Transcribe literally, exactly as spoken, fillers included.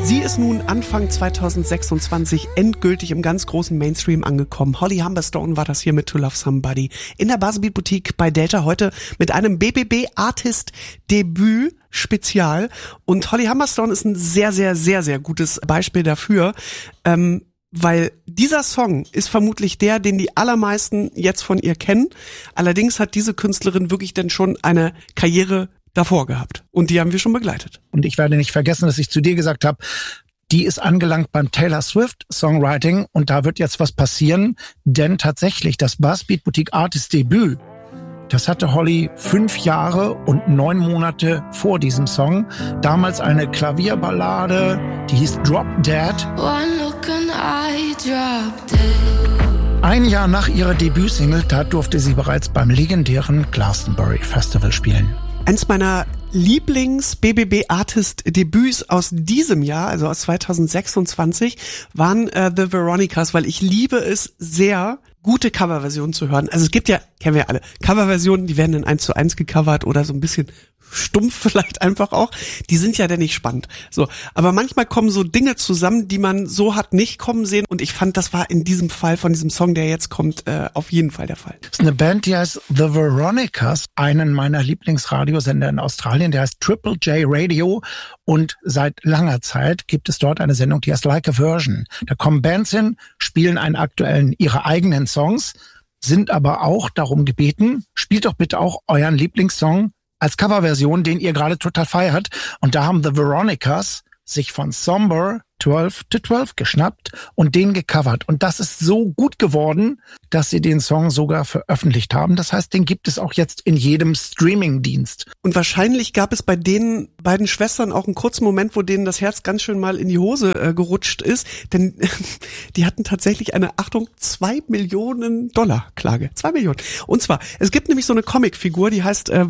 Sie ist nun Anfang zwanzig sechsundzwanzig endgültig im ganz großen Mainstream angekommen. Holly Humberstone war das hier mit To Love Somebody in der Buzzbeat Boutique bei Delta heute mit einem B B B Artist Debüt Spezial. Und Holly Humberstone ist ein sehr, sehr, sehr, sehr gutes Beispiel dafür, ähm, weil dieser Song ist vermutlich der, den die allermeisten jetzt von ihr kennen. Allerdings hat diese Künstlerin wirklich dann schon eine Karriere davor gehabt. Und die haben wir schon begleitet. Und ich werde nicht vergessen, dass ich zu dir gesagt habe, die ist angelangt beim Taylor Swift Songwriting und da wird jetzt was passieren, denn tatsächlich das Buzzbeat Boutique Artist Debüt, das hatte Holly fünf Jahre und neun Monate vor diesem Song. Damals eine Klavierballade, die hieß Drop Dead. One look and I drop dead. Ein Jahr nach ihrer Debütsingle, da durfte sie bereits beim legendären Glastonbury Festival spielen. Eins meiner Lieblings-B B B-Artist-Debüts aus diesem Jahr, also aus zwanzig sechsundzwanzig, waren äh, The Veronicas, weil ich liebe es sehr, gute Coverversionen zu hören. Also es gibt ja, kennen wir ja alle, Coverversionen, die werden in eins zu eins gecovert oder so ein bisschen stumpf vielleicht einfach auch. Die sind ja dann nicht spannend. So, aber manchmal kommen so Dinge zusammen, die man so hat nicht kommen sehen. Und ich fand, das war in diesem Fall von diesem Song, der jetzt kommt, äh, auf jeden Fall der Fall. Das ist eine Band, die heißt The Veronicas, einen meiner Lieblingsradiosender in Australien, der heißt Triple J Radio. Und seit langer Zeit gibt es dort eine Sendung, die heißt Like a Version. Da kommen Bands hin, spielen einen aktuellen, ihre eigenen Songs, sind aber auch darum gebeten, spielt doch bitte auch euren Lieblingssong als Coverversion, den ihr gerade total feiert. Und da haben The Veronicas sich von Somber zwölf to zwölf geschnappt und den gecovert. Und das ist so gut geworden, dass sie den Song sogar veröffentlicht haben. Das heißt, den gibt es auch jetzt in jedem Streaming-Dienst. Und wahrscheinlich gab es bei den beiden Schwestern auch einen kurzen Moment, wo denen das Herz ganz schön mal in die Hose äh, gerutscht ist. Denn die hatten tatsächlich eine, Achtung, zwei Millionen Dollar Klage. Zwei Millionen. Und zwar, es gibt nämlich so eine Comicfigur, die heißt äh,